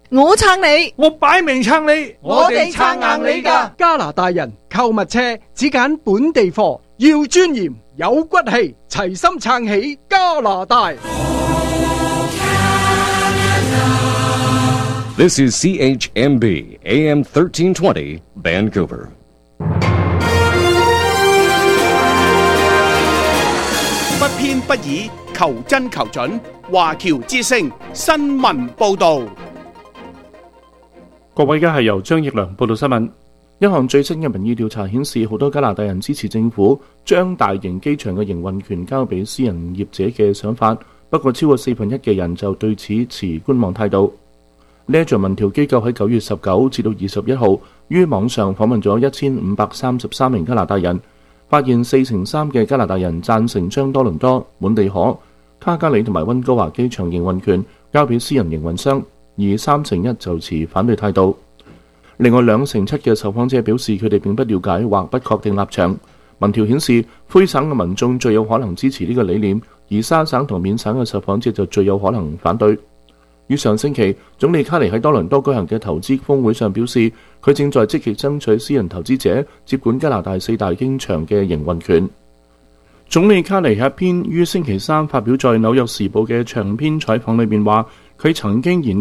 我撐你， 我擺明撐你， 我哋撐硬你㗎。 加拿大人購物車只揀本地貨，要尊嚴有骨氣，齊心撐起加拿大。 This is CHMB AM 1320 Vancouver. 不偏不倚，求真求準。華僑之聲新聞報導。 各位，而家係由張奕良報道新聞。一項最新嘅民意調查顯示，好多加拿大人支持政府將大型機場嘅營運權交俾私人業者嘅想法，不過超過1/4嘅人就對此持觀望態度。呢一項民調機構喺9月19至到21號於網上訪問咗1533名加拿大人，發現4/3嘅加拿大人贊成將多倫多、滿地可、卡加里同埋溫哥華機場營運權交俾私人營運商，而3/1就持反對態度。另外2/7嘅受訪者表示佢哋並不了解或不確定立場。民調顯示魁省嘅民眾最有可能支持呢個理念，而沙省同緬省嘅受訪者就最有可能反對。於上星期，總理卡尼喺多倫多舉行嘅投資峰會上表示，佢正在積極爭取私人投資者接管加拿大4大機場嘅營運權。總理卡尼喺一篇於星期三發表在《紐約時報》嘅長篇採訪裏面話，佢曾經研